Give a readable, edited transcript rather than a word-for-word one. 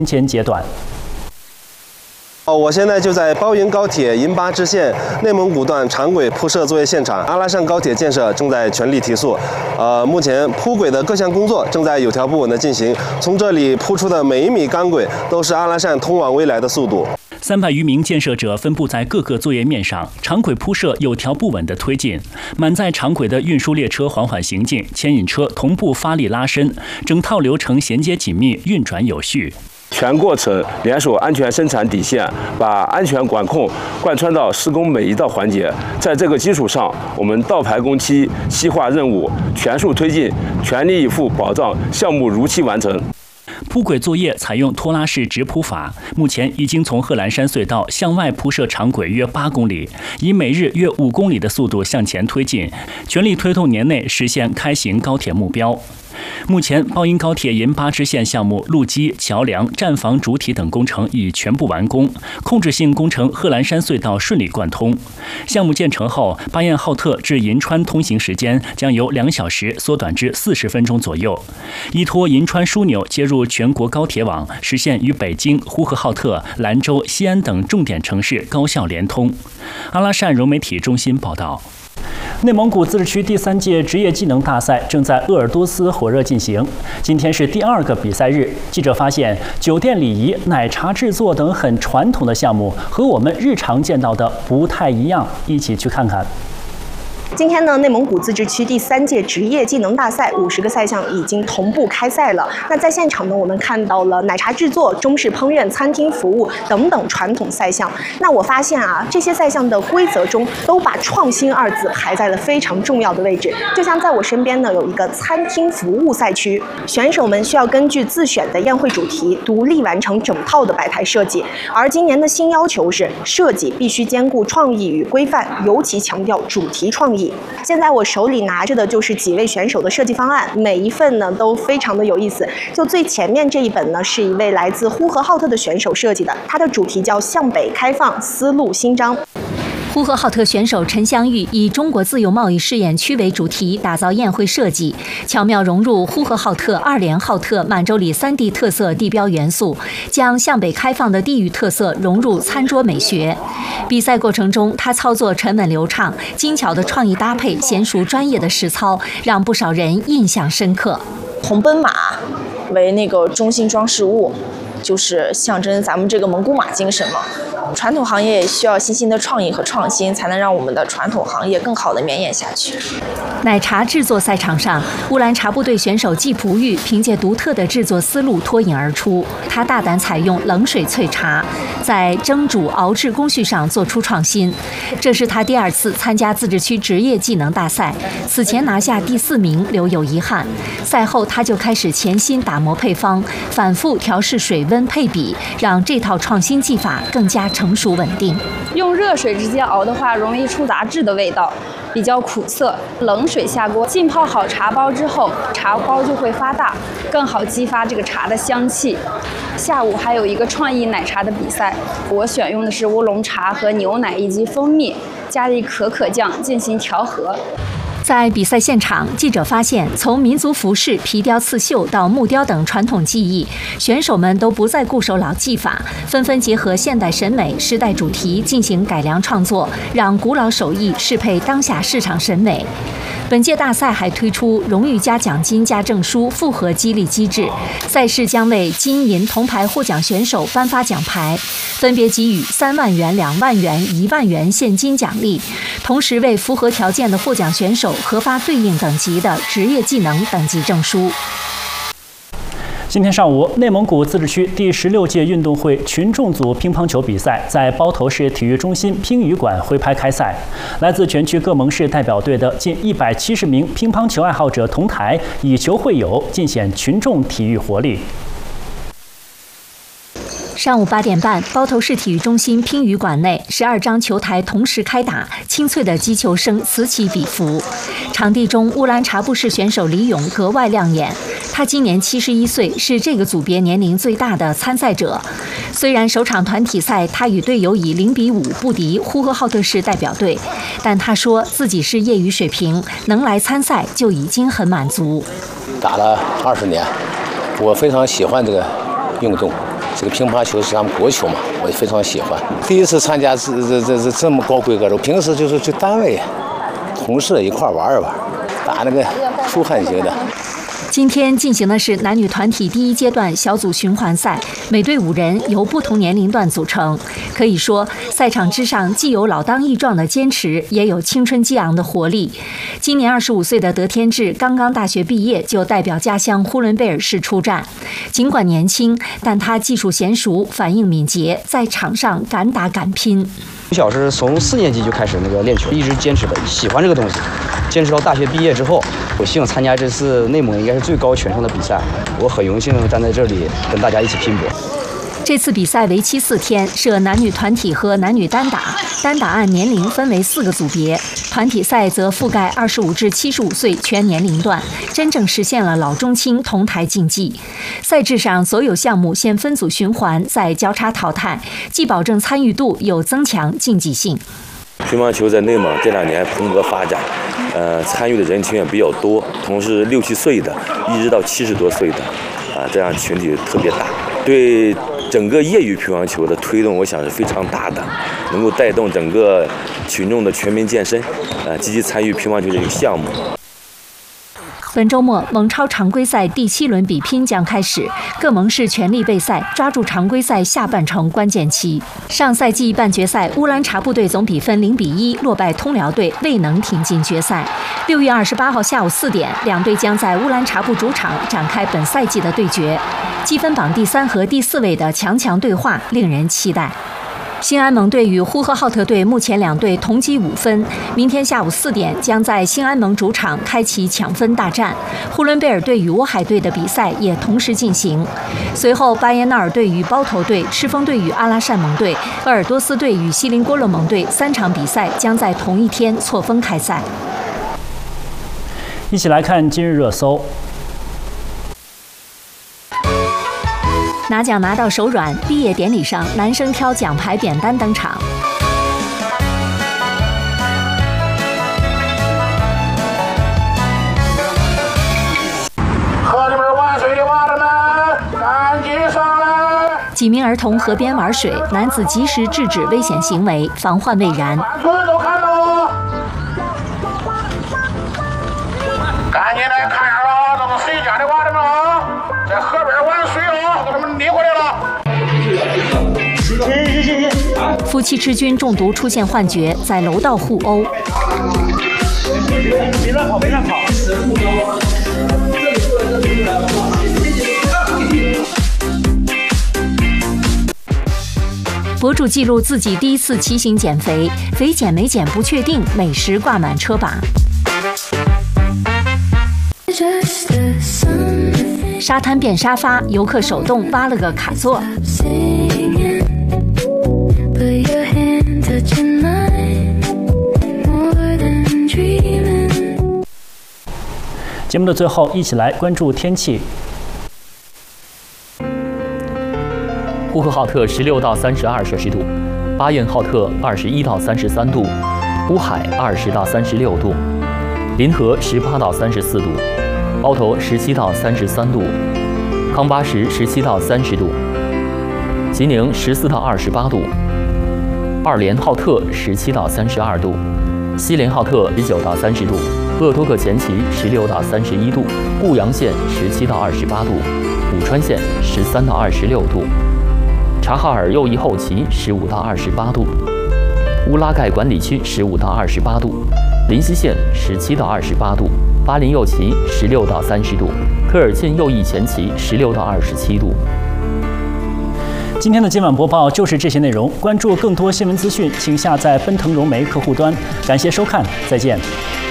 前截短。 我现在就在包云高铁银巴支线内蒙古段长轨铺设作业现场，阿拉善高铁建设正在全力提速。目前铺轨的各项工作正在有条不紊地进行，从这里铺出的每一米钢轨都是阿拉善通往未来的速度。 300余名建设者分布在各个作业面上，长轨铺设有条不紊地推进。满载长轨的运输列车缓缓行进，牵引车同步发力拉伸，整套流程衔接紧密，运转有序。 全过程联手安全生产底线，把安全管控贯穿到施工每一道环节。在这个基础上，我们倒排工期、细化任务，全速推进，全力以赴保障项目如期完成。 铺轨作业采用拖拉式直铺法，目前已经从贺兰山隧道向外铺设长轨约8公里，以每日约5公里的速度向前推进，全力推动年内实现开行高铁目标。目前，包云高铁银巴支线项目路基、桥梁、站房主体等工程已全部完工，控制性工程贺兰山隧道顺利贯通。项目建成后，巴彦浩特至银川通行时间将由2小时缩短至40分钟左右，依托银川枢纽接入全国高铁网，实现与北京、呼和浩特、兰州、西安等重点城市高效联通。阿拉善融媒体中心报道。内蒙古自治区第3届职业技能大赛正在鄂尔多斯火热进行，今天是第2个比赛日。记者发现，酒店礼仪、奶茶制作等很传统的项目和我们日常见到的不太一样，一起去看看。 今天呢，内蒙古自治区第3届职业技能大赛50个赛项已经同步开赛了。那在现场呢，我们看到了奶茶制作、中式烹饪、餐厅服务等等传统赛项。那我发现啊，这些赛项的规则中都把创新2字排在了非常重要的位置。就像在我身边呢，有一个餐厅服务赛区，选手们需要根据自选的宴会主题，独立完成整套的摆台设计。而今年的新要求是，设计必须兼顾创意与规范，尤其强调主题创意。现在我手里拿着的就是几位选手的设计方案，每一份呢都非常的有意思。就最前面这一本呢，是一位来自呼和浩特的选手设计的，它的主题叫向北开放，丝路新张。 呼和浩特选手陈香玉以中国自由贸易试验区为主题打造宴会设计，巧妙融入呼和浩特、2连浩特、满洲里3地特色地标元素，将向北开放的地域特色融入餐桌美学。比赛过程中，他操作沉稳流畅，精巧的创意搭配，娴熟专业的实操，让不少人印象深刻。 红奔马为那个中心装饰物，就是象征咱们这个蒙古马精神嘛。传统行业也需要新兴的创意和创新，才能让我们的传统行业更好地绵延下去。 奶茶制作赛场上，乌兰察布队选手季璞玉凭借独特的制作思路脱颖而出。他大胆采用冷水萃茶，在蒸煮熬制工序上做出创新。这是他第2次参加自治区职业技能大赛，此前拿下第4名，留有遗憾。赛后他就开始潜心打磨配方，反复调试水温配比，让这套创新技法更加成熟稳定。 用热水直接熬的话，容易出杂质的味道，比较苦涩。冷水下锅浸泡好茶包之后，茶包就会发大，更好激发这个茶的香气。下午还有一个创意奶茶的比赛，我选用的是乌龙茶和牛奶以及蜂蜜，加入可可酱进行调和。 在比赛现场，记者发现，从民族服饰、皮雕、刺绣到木雕等传统技艺，选手们都不再固守老技法，纷纷结合现代审美、时代主题进行改良创作，让古老手艺适配当下市场审美。本届大赛还推出荣誉加奖金加证书复合激励机制，赛事将为金银铜牌获奖选手颁发奖牌，分别给予3万元、2万元、1万元现金奖励，同时为符合条件的获奖选手核发对应等级的职业技能等级证书。 今天上午，内蒙古自治区第16届运动会群众组乒乓球比赛在包头市体育中心乒羽馆挥拍开赛。来自全区各盟市代表队的近170名乒乓球爱好者同台，以球会友，尽显群众体育活力。 上午8点半，包头市体育中心乒羽馆内，12张球台同时开打，清脆的击球声此起彼伏。场地中，乌兰察布市选手李勇格外亮眼。他今年71岁，是这个组别年龄最大的参赛者。虽然首场团体赛他与队友以0-5不敌呼和浩特市代表队，但他说自己是业余水平，能来参赛就已经很满足。 打了20年，我非常喜欢这个运动， 这个乒乓球是咱们国球嘛，我也非常喜欢。第一次参加这么高规格的，平时就是去单位同事一块玩一玩，打那个出汗型的。 今天进行的是男女团体第1阶段小组循环赛，每队5人，由不同年龄段组成。可以说，赛场之上既有老当益壮的坚持，也有青春激昂的活力。今年25岁的德天志刚刚大学毕业，就代表家乡呼伦贝尔市出战。尽管年轻，但他技术娴熟，反应敏捷，在场上敢打敢拼。 从小是从4年级就开始练球，一直坚持的，喜欢这个东西，坚持到大学毕业之后，有幸参加这次内蒙应该是最高权重的比赛，我很荣幸站在这里跟大家一起拼搏。 这次比赛为期4天，设男女团体和男女单打，单打按年龄分为4个组别，团体赛则覆盖25至75岁全年龄段，真正实现了老中青同台竞技。赛制上所有项目先分组循环，再交叉淘汰，既保证参与度，又增强竞技性。 乒乓球在内蒙这2年蓬勃发展，参与的人群也比较多，同时60、70岁的，一直到70多岁的，这样群体特别大，对整个业余乒乓球的推动，我想是非常大的，能够带动整个群众的全民健身，积极参与乒乓球这个项目。 本周末，蒙超常规赛第7轮比拼将开始，各盟市全力备赛，抓住常规赛下半程关键期。上赛季半决赛，乌兰察布队总比分0比1落败通辽队，未能挺进决赛。6月28号下午4点，两队将在乌兰察布主场展开本赛季的对决。积分榜第3和第4位的强对话，令人期待。兴安盟队与呼和浩特队目前2队同积5分，明天下午4点将在兴安盟主场开启抢分大战。呼伦贝尔队与乌海队的比赛也同时进行。随后，巴彦淖尔队与包头队、赤峰队与阿拉善盟队、鄂尔多斯队与锡林郭勒盟队3场比赛将在同一天错峰开赛。 一起来看今日热搜。 拿奖拿到手软，毕业典礼上男生挑奖牌扁担登场。 河里面玩水的娃子们，赶紧上来！ 几名儿童河边玩水，男子及时制止危险行为，防患未然。 所有人都看到了，赶紧来看样了，这是谁家的娃子们啊？在河边玩水啊，给他们领回来了。 夫妻吃菌中毒出现幻觉，在楼道互殴。 别乱跑，别乱跑！ 博主记录自己第1次骑行减肥，肥减没减不确定，美食挂满车把。沙滩变沙发，游客手动挖了个卡座。 节目的最后，一起来关注天气。 呼和浩特16到32摄氏度，巴彦浩特21到33度，乌海20到36度，临河18到34度，包头17到33度，康巴什17到30度，吉宁14到28度，二连浩特17到32度，西连浩特19到30度，鄂托克前旗16到31度，固阳县17到28度，武川县13到26度，察哈尔右翼后旗15到28度，乌拉盖管理区15到28度，临西县17到28度，巴林右旗16到30度，科尔沁右翼前旗16到27度。 今天的今晚播报就是这些内容。关注更多新闻资讯，请下载奔腾融媒客户端。感谢收看，再见。